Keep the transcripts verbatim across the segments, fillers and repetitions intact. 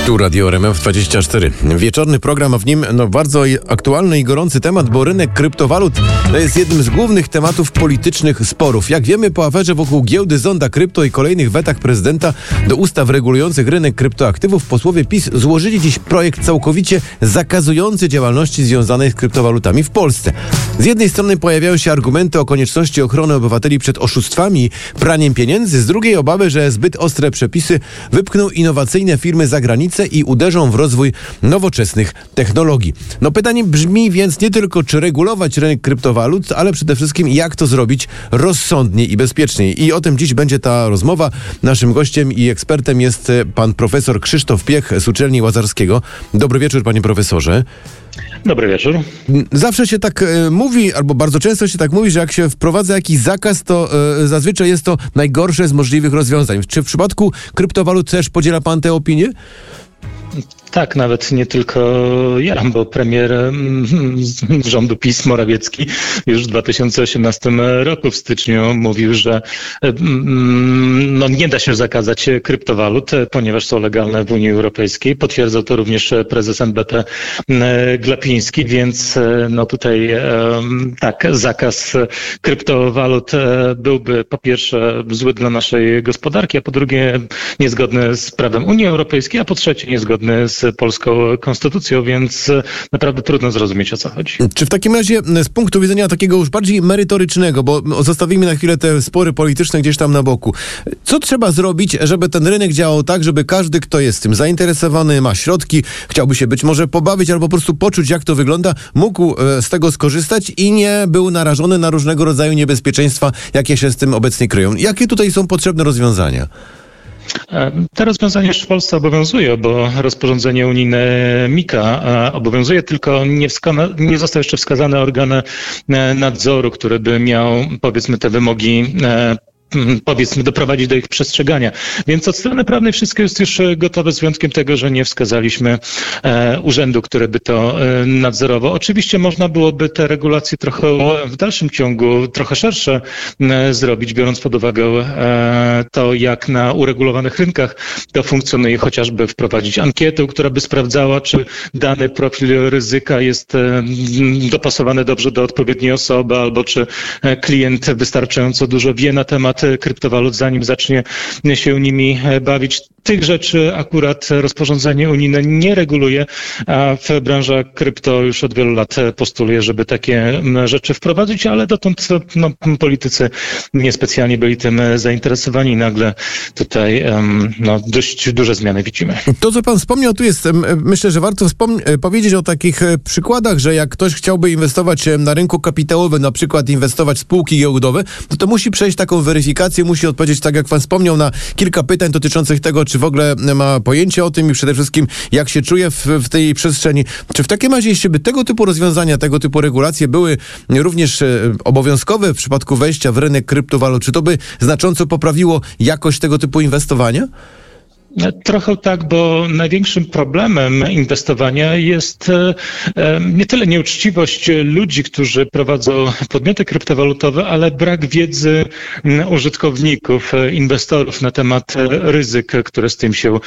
Tu Radio R M F dwadzieścia cztery. Wieczorny program, a w nim no, bardzo aktualny i gorący temat, bo rynek kryptowalut to jest jednym z głównych tematów politycznych sporów. Jak wiemy, po aferze wokół giełdy Zonda Krypto i kolejnych wetach prezydenta do ustaw regulujących rynek kryptoaktywów, posłowie PiS złożyli dziś projekt całkowicie zakazujący działalności związanej z kryptowalutami w Polsce. Z jednej strony pojawiają się argumenty o konieczności ochrony obywateli przed oszustwami, praniem pieniędzy, z drugiej obawy, że zbyt ostre przepisy wypchną innowacyjne firmy za granicę i uderzą w rozwój nowoczesnych technologii. No pytanie brzmi więc nie tylko, czy regulować rynek kryptowalut, ale przede wszystkim jak to zrobić rozsądnie i bezpiecznie. I o tym dziś będzie ta rozmowa. Naszym gościem i ekspertem jest pan profesor Krzysztof Piech z Uczelni Łazarskiego. Dobry wieczór, panie profesorze. Dobry wieczór. Zawsze się tak e, mówi, albo bardzo często się tak mówi, że jak się wprowadza jakiś zakaz, to e, zazwyczaj jest to najgorsze z możliwych rozwiązań. Czy w przypadku kryptowalut też podziela pan tę opinię? Tak, nawet nie tylko ja, bo premier rządu PiS Morawiecki już w dwa tysiące osiemnastym roku w styczniu mówił, że no, nie da się zakazać kryptowalut, ponieważ są legalne w Unii Europejskiej. Potwierdzał to również prezes N B P Glapiński, więc no tutaj tak, zakaz kryptowalut byłby po pierwsze zły dla naszej gospodarki, a po drugie niezgodny z prawem Unii Europejskiej, a po trzecie niezgodny z polską konstytucją, więc naprawdę trudno zrozumieć, o co chodzi. Czy w takim razie z punktu widzenia takiego już bardziej merytorycznego, bo zostawimy na chwilę te spory polityczne gdzieś tam na boku, co trzeba zrobić, żeby ten rynek działał tak, żeby każdy, kto jest tym zainteresowany, ma środki, chciałby się być może pobawić albo po prostu poczuć, jak to wygląda, mógł z tego skorzystać i nie był narażony na różnego rodzaju niebezpieczeństwa, jakie się z tym obecnie kryją? Jakie tutaj są potrzebne rozwiązania? Te rozwiązania już w Polsce obowiązują, bo rozporządzenie unijne MiCA obowiązuje, tylko nie, wska- nie został jeszcze wskazany organ nadzoru, który by miał, powiedzmy, te wymogi powiedzmy, doprowadzić do ich przestrzegania. Więc od strony prawnej wszystko jest już gotowe, z wyjątkiem tego, że nie wskazaliśmy e, urzędu, który by to e, nadzorował. Oczywiście można byłoby te regulacje trochę w dalszym ciągu, trochę szersze e, zrobić, biorąc pod uwagę e, to, jak na uregulowanych rynkach to funkcjonuje, chociażby wprowadzić ankietę, która by sprawdzała, czy dany profil ryzyka jest e, dopasowany dobrze do odpowiedniej osoby, albo czy e, klient wystarczająco dużo wie na temat kryptowalut, zanim zacznie się nimi bawić. Tych rzeczy akurat rozporządzenie unijne nie reguluje, a w branża krypto już od wielu lat postuluje, żeby takie rzeczy wprowadzić, ale dotąd no, politycy niespecjalnie byli tym zainteresowani. Nagle tutaj no, dość duże zmiany widzimy. To, co pan wspomniał, tu jest, myślę, że warto wspom- powiedzieć o takich przykładach, że jak ktoś chciałby inwestować na rynku kapitałowym, na przykład inwestować w spółki giełdowe, to to musi przejść taką weryfikację, musi odpowiedzieć, tak jak pan wspomniał, na kilka pytań dotyczących tego, czy w ogóle ma pojęcie o tym i przede wszystkim jak się czuje w, w tej przestrzeni. Czy w takim razie, jeśli by tego typu rozwiązania, tego typu regulacje były również e, obowiązkowe w przypadku wejścia w rynek kryptowalut, czy to by znacząco poprawiło jakość tego typu inwestowania? Trochę tak, bo największym problemem inwestowania jest nie tyle nieuczciwość ludzi, którzy prowadzą podmioty kryptowalutowe, ale brak wiedzy użytkowników, inwestorów na temat ryzyk, które z tym się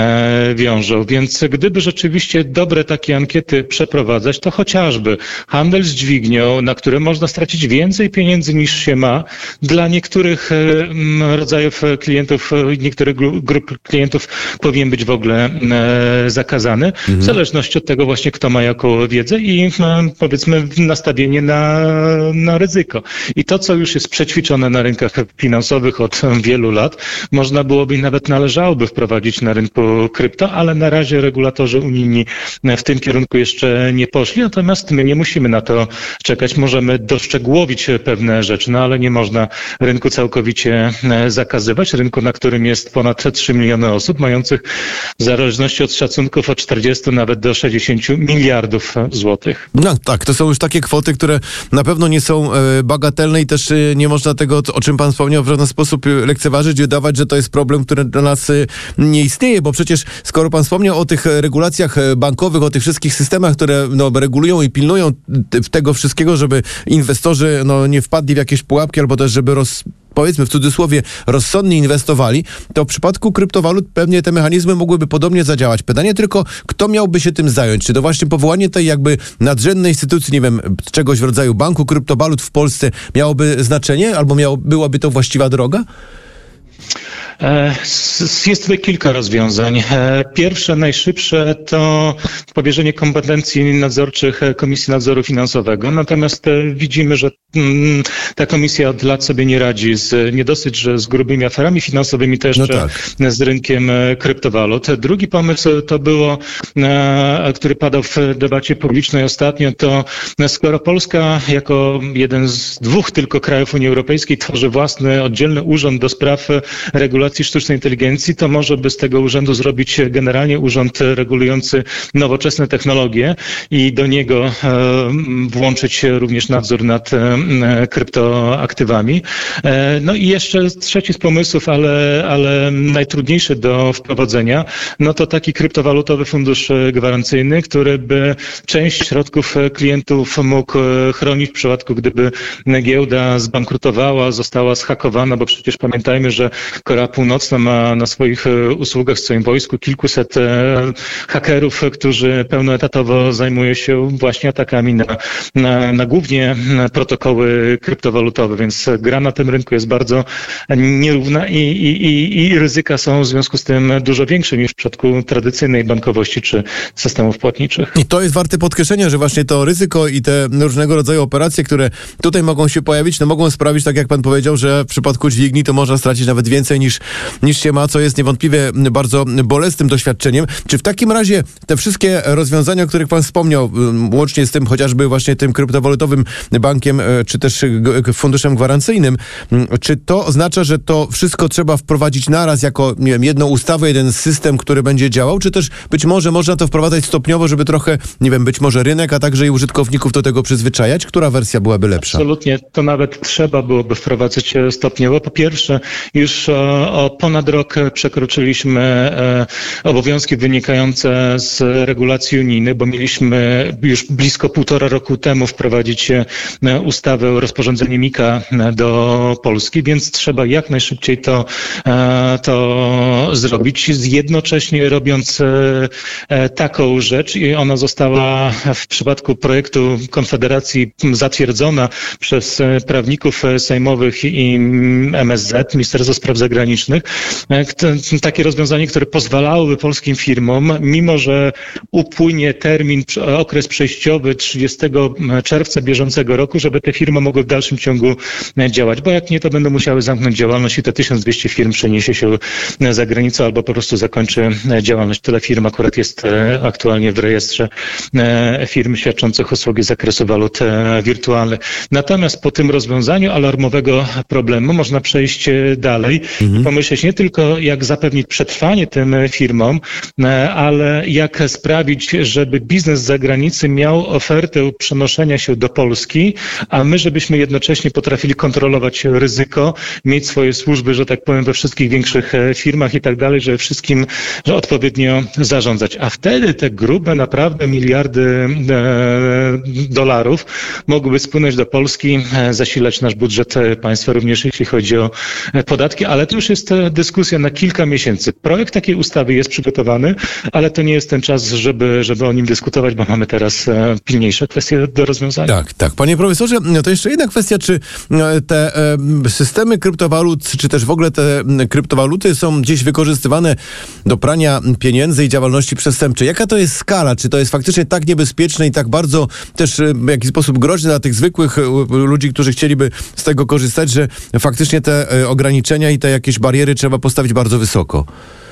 wiążą. Więc gdyby rzeczywiście dobre takie ankiety przeprowadzać, to chociażby handel z dźwignią, na które można stracić więcej pieniędzy niż się ma, dla niektórych rodzajów klientów, niektórych grup klientów powinien być w ogóle e, zakazany, mhm. w zależności od tego właśnie, kto ma jaką wiedzę i e, powiedzmy nastawienie na, na ryzyko. I to, co już jest przećwiczone na rynkach finansowych od wielu lat, można byłoby i nawet należałoby wprowadzić na rynku krypto, ale na razie regulatorzy unijni w tym kierunku jeszcze nie poszli, natomiast my nie musimy na to czekać. Możemy doszczegółowić pewne rzeczy, no ale nie można rynku całkowicie zakazywać. Rynku, na którym jest ponad trzy miliony osób, mających w zależności od szacunków od czterdziestu nawet do sześćdziesięciu miliardów złotych. No tak, to są już takie kwoty, które na pewno nie są e, bagatelne i też e, nie można tego, o czym pan wspomniał, w żaden sposób lekceważyć i udawać, że to jest problem, który dla nas e, nie istnieje, bo przecież skoro pan wspomniał o tych regulacjach bankowych, o tych wszystkich systemach, które no, regulują i pilnują tego wszystkiego, żeby inwestorzy no, nie wpadli w jakieś pułapki albo też żeby roz powiedzmy w cudzysłowie, rozsądnie inwestowali, to w przypadku kryptowalut pewnie te mechanizmy mogłyby podobnie zadziałać. Pytanie tylko, kto miałby się tym zająć? Czy to właśnie powołanie tej jakby nadrzędnej instytucji, nie wiem, czegoś w rodzaju banku kryptowalut w Polsce miałoby znaczenie? Albo miało, byłaby to właściwa droga? Jest tutaj kilka rozwiązań. Pierwsze, najszybsze to powierzenie kompetencji nadzorczych Komisji Nadzoru Finansowego. Natomiast widzimy, że ta komisja od lat sobie nie radzi z, nie dosyć, że z grubymi aferami finansowymi, też no tak. z rynkiem kryptowalut. Drugi pomysł to było, który padał w debacie publicznej ostatnio, to skoro Polska jako jeden z dwóch tylko krajów Unii Europejskiej tworzy własny, oddzielny urząd do spraw regulacji sztucznej inteligencji, to może by z tego urzędu zrobić generalnie urząd regulujący nowoczesne technologie i do niego e, włączyć również nadzór nad e, kryptoaktywami. E, no i jeszcze trzeci z pomysłów, ale, ale najtrudniejszy do wprowadzenia, no to taki kryptowalutowy fundusz gwarancyjny, który by część środków klientów mógł chronić w przypadku, gdyby giełda zbankrutowała, została zhakowana, bo przecież pamiętajmy, że Korea Północna ma na swoich usługach w swoim wojsku kilkuset hakerów, którzy pełnoetatowo zajmują się właśnie atakami na, na, na głównie protokoły kryptowalutowe, więc gra na tym rynku jest bardzo nierówna i, i, i, i ryzyka są w związku z tym dużo większe niż w przypadku tradycyjnej bankowości czy systemów płatniczych. I to jest warte podkreślenia, że właśnie to ryzyko i te różnego rodzaju operacje, które tutaj mogą się pojawić, no mogą sprawić, tak jak pan powiedział, że w przypadku dźwigni to można stracić nawet więcej niż, niż się ma, co jest niewątpliwie bardzo bolesnym doświadczeniem. Czy w takim razie te wszystkie rozwiązania, o których pan wspomniał, łącznie z tym chociażby właśnie tym kryptowalutowym bankiem, czy też funduszem gwarancyjnym, czy to oznacza, że to wszystko trzeba wprowadzić naraz jako, nie wiem, jedną ustawę, jeden system, który będzie działał, czy też być może można to wprowadzać stopniowo, żeby trochę, nie wiem, być może rynek, a także i użytkowników do tego przyzwyczajać? Która wersja byłaby lepsza? Absolutnie, to nawet trzeba byłoby wprowadzać stopniowo. Po pierwsze, już o, o ponad rok przekroczyliśmy e, obowiązki wynikające z regulacji unijnych, bo mieliśmy już blisko półtora roku temu wprowadzić e, ustawę, rozporządzenie MiCA do Polski, więc trzeba jak najszybciej to, e, to zrobić, jednocześnie robiąc e, taką rzecz i ona została w przypadku projektu Konfederacji zatwierdzona przez prawników sejmowych i M S Z, Ministerstwo Spraw Zagranicznych, takie rozwiązanie, które pozwalałoby polskim firmom, mimo że upłynie termin, okres przejściowy trzydziestego czerwca bieżącego roku, żeby te firmy mogły w dalszym ciągu działać, bo jak nie, to będą musiały zamknąć działalność i te tysiąc dwieście firm przeniesie się za granicę albo po prostu zakończy działalność. Tyle firm akurat jest aktualnie w rejestrze firm świadczących usługi z zakresu walut wirtualnych. Natomiast po tym rozwiązaniu alarmowego problemu można przejść dalej mhm. i pomyśleć nie tylko, jak zapewnić przetrwanie tym firmom, ale jak sprawić, żeby biznes z zagranicy miał ofertę przenoszenia się do Polski, a my, żebyśmy jednocześnie potrafili kontrolować ryzyko, mieć swoje służby, że tak powiem, we wszystkich większych firmach i tak dalej, żeby wszystkim że odpowiednio zarządzać. A wtedy te grube, naprawdę miliardy e, dolarów mogłyby spłynąć do Polski, e, zasilać nasz budżet państwa, również jeśli chodzi o podatki, ale to już jest dyskusja na kilka miesięcy. Projekt takiej ustawy jest przygotowany, ale to nie jest ten czas, żeby, żeby o nim dyskutować, bo mamy teraz e, pilniejsze kwestie do rozwiązania. Tak, tak. Panie profesorze, to jeszcze jedna kwestia, czy te e, systemy kryptowalut, czy też w ogóle te kryptowaluty są gdzieś wykorzystywane do prania pieniędzy i działalności przestępczej? Jaka to jest skala? Czy to jest faktycznie tak niebezpieczne i tak bardzo też w jakiś sposób groźne dla tych zwykłych ludzi, którzy chcieliby z tego korzystać, że faktycznie te ograniczenia i te jakieś bariery trzeba postawić bardzo wysoko?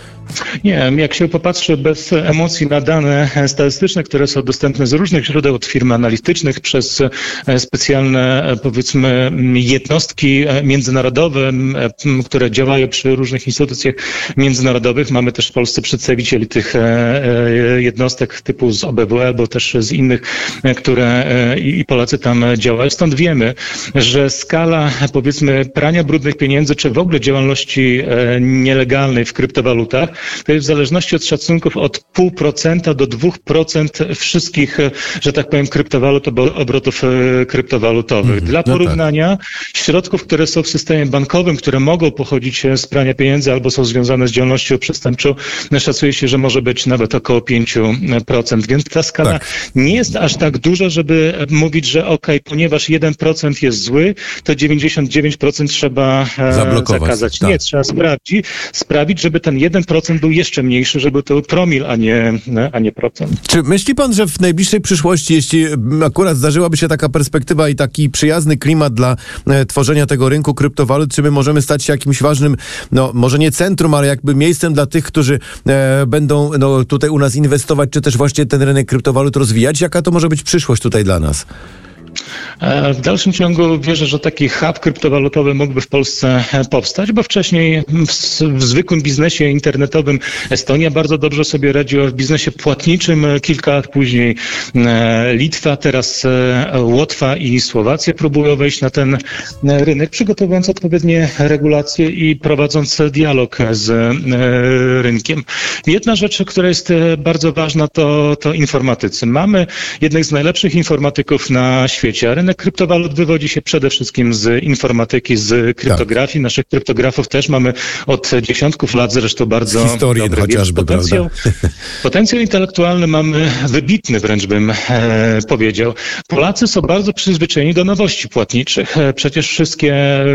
Nie, jak się popatrzy bez emocji na dane statystyczne, które są dostępne z różnych źródeł, od firm analitycznych, przez specjalne, powiedzmy, jednostki międzynarodowe, które działają przy różnych instytucjach międzynarodowych. Mamy też w Polsce przedstawicieli tych jednostek typu z O B W E, albo też z innych, które i Polacy tam działają. Stąd wiemy, że skala, powiedzmy, prania brudnych pieniędzy, czy w ogóle działalności nielegalnej w kryptowalutach to jest w zależności od szacunków od pół procenta do dwóch procent wszystkich, że tak powiem, kryptowalut, obrotów kryptowalutowych. Dla porównania, no tak. środków, które są w systemie bankowym, które mogą pochodzić z prania pieniędzy albo są związane z działalnością przestępczą, szacuje się, że może być nawet około pięć procent. Więc ta skala tak. nie jest aż tak duża, żeby mówić, że okej, okay, ponieważ jeden procent jest zły, to dziewięćdziesiąt dziewięć procent trzeba Zablokować. zakazać. Tak. Nie, trzeba sprawdzić, sprawić, żeby ten jeden procent był jeszcze mniejszy, żeby to był promil, a nie, a nie procent. Czy myśli pan, że w najbliższej przyszłości, jeśli akurat zdarzyłaby się taka perspektywa i taki przyjazny klimat dla e, tworzenia tego rynku kryptowalut, czy my możemy stać się jakimś ważnym, no może nie centrum, ale jakby miejscem dla tych, którzy e, będą no, tutaj u nas inwestować, czy też właśnie ten rynek kryptowalut rozwijać? Jaka to może być przyszłość tutaj dla nas? W dalszym ciągu wierzę, że taki hub kryptowalutowy mógłby w Polsce powstać, bo wcześniej w, w zwykłym biznesie internetowym Estonia bardzo dobrze sobie radziła, w biznesie płatniczym kilka lat później Litwa, teraz Łotwa i Słowacja próbują wejść na ten rynek, przygotowując odpowiednie regulacje i prowadząc dialog z rynkiem. Jedna rzecz, która jest bardzo ważna, to, to informatycy. Mamy jednych z najlepszych informatyków na świecie. A rynek kryptowalut wywodzi się przede wszystkim z informatyki, z kryptografii. Tak. Naszych kryptografów też mamy od dziesiątków lat, zresztą bardzo z historii dobry, chociażby, potencjał, prawda? Potencjał intelektualny mamy wybitny, wręcz bym e, powiedział. Polacy są bardzo przyzwyczajeni do nowości płatniczych. Przecież wszystkie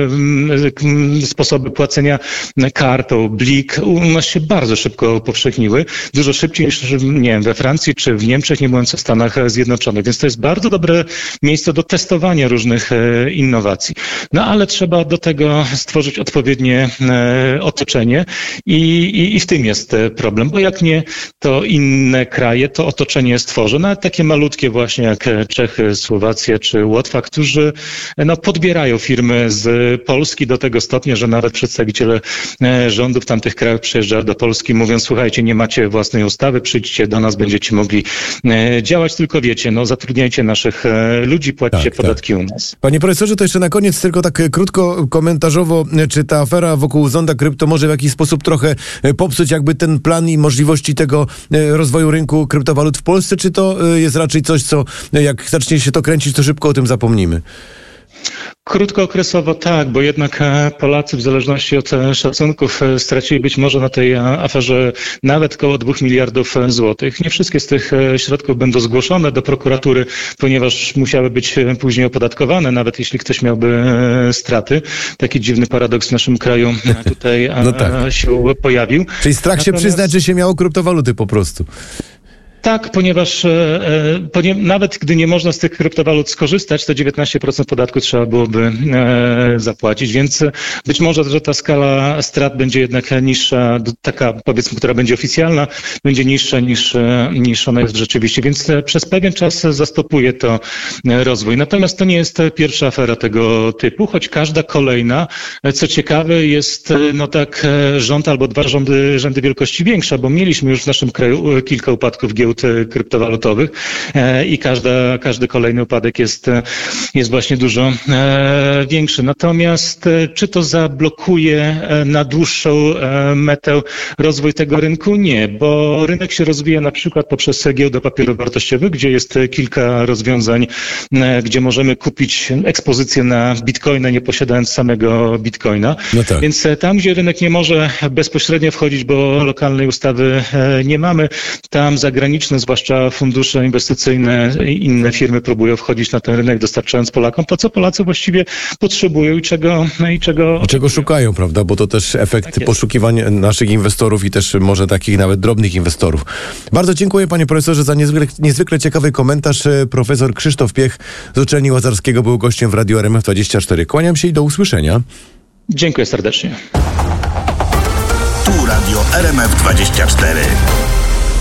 m, sposoby płacenia kartą, blik u nas się bardzo szybko upowszechniły. Dużo szybciej niż, nie wiem, we Francji czy w Niemczech, nie mówiąc o Stanach Zjednoczonych. Więc to jest bardzo dobre miejsce do testowania różnych e, innowacji. No ale trzeba do tego stworzyć odpowiednie e, otoczenie i, i, i w tym jest problem, bo jak nie, to inne kraje to otoczenie stworzą. Nawet takie malutkie właśnie jak Czechy, Słowacja czy Łotwa, którzy no, podbierają firmy z Polski do tego stopnia, że nawet przedstawiciele e, rządów tamtych krajów przyjeżdżają do Polski, mówiąc: słuchajcie, nie macie własnej ustawy, przyjdźcie do nas, będziecie mogli e, działać, tylko wiecie, no zatrudniajcie naszych e, ludzi, płacicie tak, podatki tak. u nas. Panie profesorze, to jeszcze na koniec tylko tak krótko komentarzowo, czy ta afera wokół Zonda Krypto może w jakiś sposób trochę popsuć jakby ten plan i możliwości tego rozwoju rynku kryptowalut w Polsce, czy to jest raczej coś, co jak zacznie się to kręcić, to szybko o tym zapomnimy? Krótkookresowo tak, bo jednak Polacy w zależności od szacunków stracili być może na tej aferze nawet około dwóch miliardów złotych. Nie wszystkie z tych środków będą zgłoszone do prokuratury, ponieważ musiały być później opodatkowane, nawet jeśli ktoś miałby straty. Taki dziwny paradoks w naszym kraju tutaj no tak. się pojawił. Czyli strach Natomiast... się przyznać, że się miało kryptowaluty po prostu. Tak, ponieważ e, ponie, nawet gdy nie można z tych kryptowalut skorzystać, to dziewiętnaście procent podatku trzeba byłoby e, zapłacić, więc być może, że ta skala strat będzie jednak niższa, taka powiedzmy, która będzie oficjalna, będzie niższa niż, niż ona jest rzeczywiście, więc przez pewien czas zastopuje to rozwój. Natomiast to nie jest pierwsza afera tego typu, choć każda kolejna, co ciekawe, jest no tak rząd albo dwa rządy, rzędy wielkości większa, bo mieliśmy już w naszym kraju kilka upadków giełd kryptowalutowych i każda, każdy kolejny upadek jest, jest właśnie dużo większy. Natomiast czy to zablokuje na dłuższą metę rozwój tego rynku? Nie, bo rynek się rozwija na przykład poprzez giełdę papierów wartościowych, gdzie jest kilka rozwiązań, gdzie możemy kupić ekspozycję na bitcoina, nie posiadając samego bitcoina. No tak. Więc tam, gdzie rynek nie może bezpośrednio wchodzić, bo lokalnej ustawy nie mamy, tam zagraniczne, zwłaszcza fundusze inwestycyjne i inne firmy próbują wchodzić na ten rynek, dostarczając Polakom to, co Polacy właściwie potrzebują i czego no i czego, I czego szukają, prawda? Bo to też efekt tak poszukiwań naszych inwestorów i też może takich nawet drobnych inwestorów. Bardzo dziękuję, panie profesorze, za niezwykle, niezwykle ciekawy komentarz. Profesor Krzysztof Piech z Uczelni Łazarskiego był gościem w Radiu R M F dwadzieścia cztery. Kłaniam się i do usłyszenia. Dziękuję serdecznie. Tu Radio R M F dwadzieścia cztery.